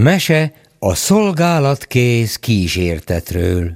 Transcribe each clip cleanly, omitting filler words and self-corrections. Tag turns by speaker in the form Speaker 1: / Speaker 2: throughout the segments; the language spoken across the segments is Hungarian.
Speaker 1: Mese a szolgálatkész kísértetről.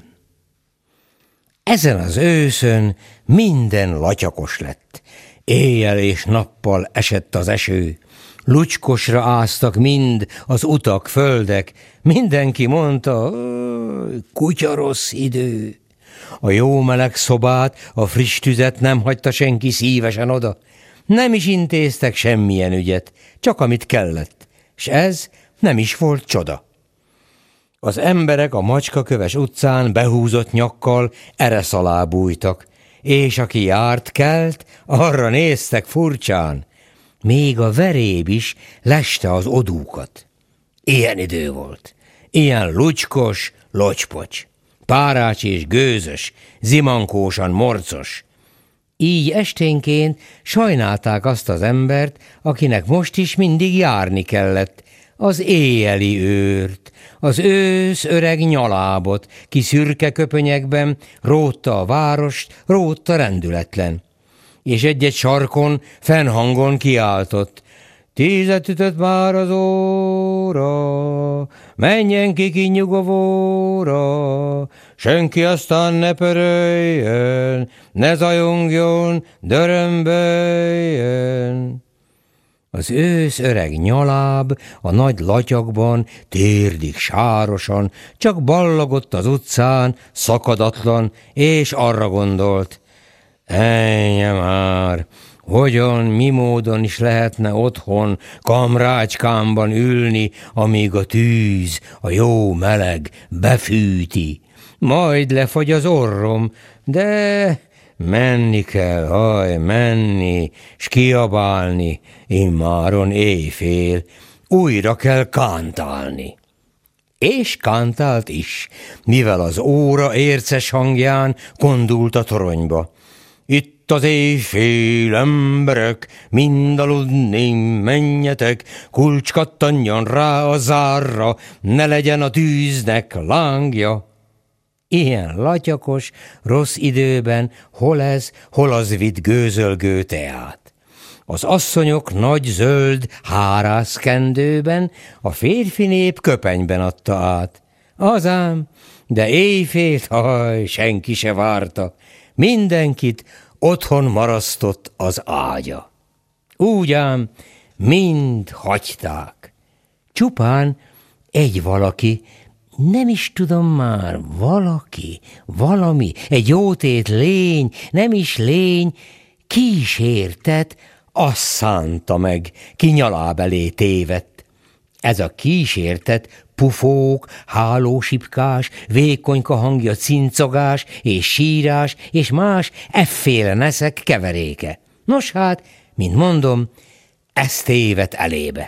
Speaker 1: Ezen az őszön minden latyakos lett. Éjjel és nappal esett az eső. Lucskosra áztak mind az utak, földek. Mindenki mondta, kutya rossz idő. A jó meleg szobát, a friss tüzet nem hagyta senki szívesen oda. Nem is intéztek semmilyen ügyet, csak amit kellett, s ez nem is volt csoda. Az emberek a Macskaköves utcán behúzott nyakkal eresz alá bújtak, és aki járt kelt, arra néztek furcsán. Még a veréb is leste az odúkat. Ilyen idő volt, ilyen lucskos, locspocs, párács és gőzös, zimankósan morcos. Így esténként sajnálták azt az embert, akinek most is mindig járni kellett, az éjjeli őrt, az ősz öreg nyalábot, ki szürke köpönyekben rótta a várost, rótta rendületlen. És egy-egy sarkon fennhangon kiáltott, 10 ütött már az óra, menjen ki kinyugovóra, senki aztán ne pöröljön, ne zajongjon, dörömböljön. Az ősz öreg nyaláb a nagy latyakban, térdig sárosan, csak ballagott az utcán, szakadatlan, és arra gondolt, ennyi már, hogyan, mi módon is lehetne otthon, kamrácskámban ülni, amíg a tűz, a jó meleg befűti. Majd lefagy az orrom, de menni kell, menni, s kiabálni, immáron éjfél, újra kell kántálni. És kántált is, mivel az óra érces hangján kondult a toronyba. Itt az éjfél, emberek, mind aludni menjetek, kulcs kattanjon rá a zárra, ne legyen a tűznek lángja. Ilyen latyakos, rossz időben hol ez, hol az vitt gőzölgő teát. Az asszonyok nagy zöld hárászkendőben, a férfi nép köpenyben adta át. Azám, de éjfélt, senki se várta, mindenkit otthon marasztott az ágya. Úgy ám, mind hagyták. Csupán egy valaki, nem is tudom már, valaki, valami, egy jótét lény, nem is lény, kísértet, azt szánta meg, ki nyaláb elé tévedt. Ez a kísértet pufók, hálósipkás, vékonyka hangja cincogás és sírás és más efféle neszek keveréke. Nos hát, mint mondom, ez tévedt elébe.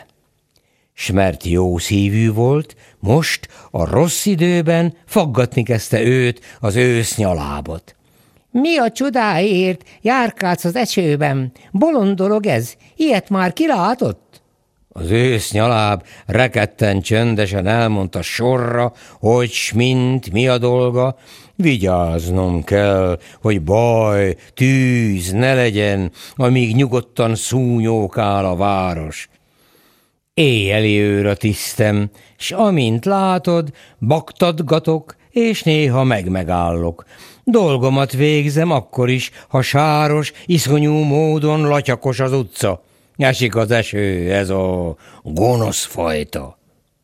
Speaker 1: S mert jó szívű volt, most a rossz időben faggatni kezdte őt az ősznyalábot. Mi a csodáért járkálsz az esőben? Bolond dolog ez, ilyet már kilátott? Az ősznyaláb rekedten csöndesen elmondta sorra, hogy s mint mi a dolga. Vigyáznom kell, hogy baj, tűz ne legyen, amíg nyugodtan szúnyókál a város. Éjjeli őr a tisztem, s amint látod, baktatgatok, és néha megmegállok. Dolgomat végzem akkor is, ha sáros, iszonyú módon latyakos az utca. Esik az eső, ez a gonosz fajta.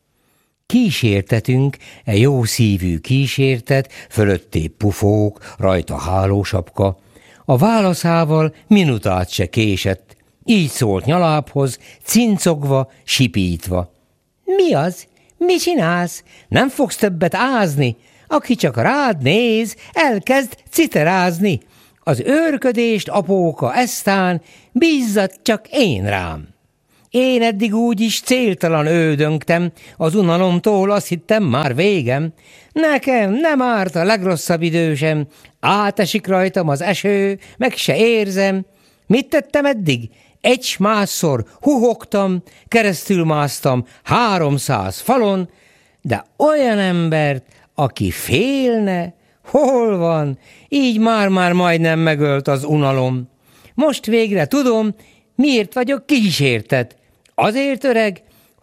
Speaker 1: Kísértetünk, jó szívű kísértet, fölötté pufók, rajta hálósapka. A válaszával minutát se késett. Így szólt nyalábhoz, cincogva, sipítva. Mi az? Mi csinálsz? Nem fogsz többet ázni? Aki csak rád néz, elkezd citerázni. Az őrködést, apóka, eztán bízzat csak én rám. Én eddig úgyis céltalan ődöngtem, az unalomtól azt hittem már végem. Nekem nem árt a legrosszabb idősem, átesik rajtam az eső, meg se érzem. Mit tettem eddig? Egy-másszor huhogtam, keresztülmásztam 300 falon, de olyan embert, aki félne, hol van, így már majdnem megölt az unalom. Most végre tudom, miért vagyok kísértet. Azért, öreg,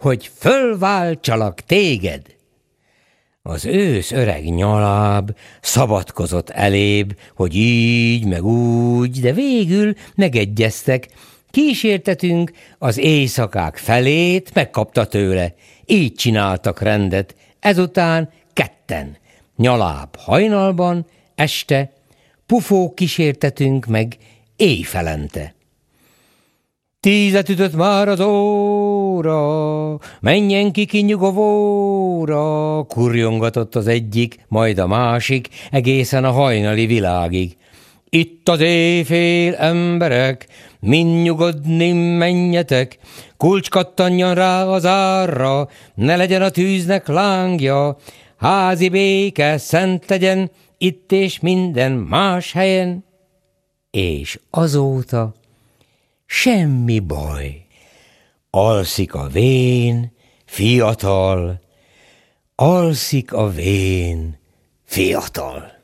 Speaker 1: hogy fölváltsalak téged. Az ősz öreg nyaláb szabadkozott elébb, hogy így meg úgy, de végül megegyeztek. Kísértetünk az éjszakák felét, megkapta tőle. Így csináltak rendet, ezután ketten. Nyaláb hajnalban, este, Pufó kísértetünk meg éjfelente. 10 ütött már az óra, menjen ki kinyugovóra, kurjongatott az egyik, majd a másik, egészen a hajnali világig. Itt az éjfél, emberek, mind nyugodni menjetek, kulcs kattanjon rá az árra, ne legyen a tűznek lángja, házi béke szent legyen, itt és minden más helyen. És azóta semmi baj. Alszik a vén, fiatal, alszik a vén, fiatal.